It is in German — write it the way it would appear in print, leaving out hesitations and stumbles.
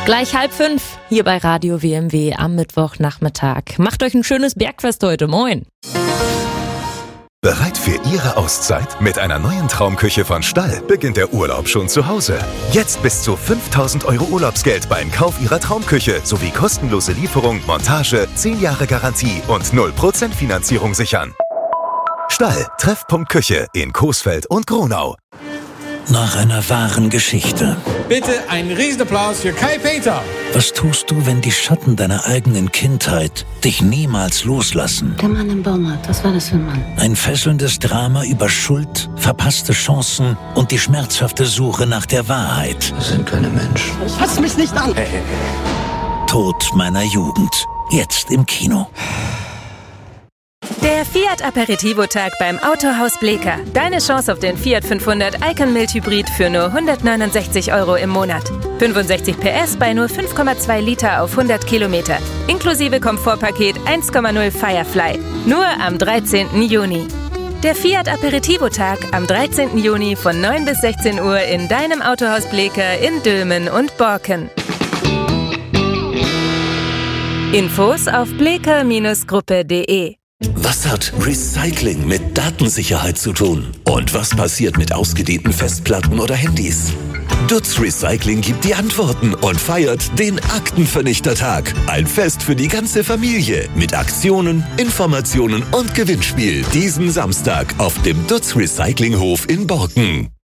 Gleich 4:30 hier bei Radio WMW am Mittwochnachmittag. Macht euch ein schönes Bergfest heute. Moin. Bereit für Ihre Auszeit? Mit einer neuen Traumküche von Stall beginnt der Urlaub schon zu Hause. Jetzt bis zu 5.000 € Urlaubsgeld beim Kauf Ihrer Traumküche sowie kostenlose Lieferung, Montage, 10 Jahre Garantie und 0% Finanzierung sichern. Stall, Treffpunkt Küche in Coesfeld und Gronau. Nach einer wahren Geschichte. Bitte einen Riesenapplaus für Kai Peter. Was tust du, wenn die Schatten deiner eigenen Kindheit dich niemals loslassen? Der Mann im Baumarkt, was war das für ein Mann? Ein fesselndes Drama über Schuld, verpasste Chancen und die schmerzhafte Suche nach der Wahrheit. Das sind keine Menschen. Fass mich nicht an! Tod meiner Jugend. Jetzt im Kino. Der Fiat Aperitivo-Tag beim Autohaus Bleecker. Deine Chance auf den Fiat 500 Icon Mild Hybrid für nur 169 € im Monat. 65 PS bei nur 5,2 Liter auf 100 Kilometer. Inklusive Komfortpaket 1,0 Firefly. Nur am 13. Juni. Der Fiat Aperitivo-Tag am 13. Juni von 9 bis 16 Uhr in deinem Autohaus Bleecker in Dülmen und Borken. Infos auf bleecker-gruppe.de. Was hat Recycling mit Datensicherheit zu tun? Und was passiert mit ausgedehnten Festplatten oder Handys? Dutz Recycling gibt die Antworten und feiert den Aktenvernichtertag. Ein Fest für die ganze Familie mit Aktionen, Informationen und Gewinnspiel diesen Samstag auf dem Dutz Recyclinghof in Borken.